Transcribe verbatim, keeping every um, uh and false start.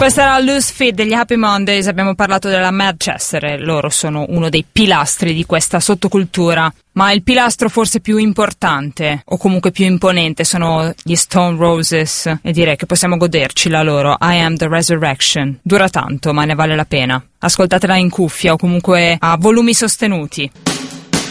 Questa era Loose Feet degli Happy Mondays. Abbiamo parlato della Manchester e loro sono uno dei pilastri di questa sottocultura. Ma il pilastro forse più importante, o comunque più imponente, sono gli Stone Roses, e direi che possiamo goderci la loro I Am the Resurrection. Dura tanto, ma ne vale la pena. Ascoltatela in cuffia o comunque a volumi sostenuti.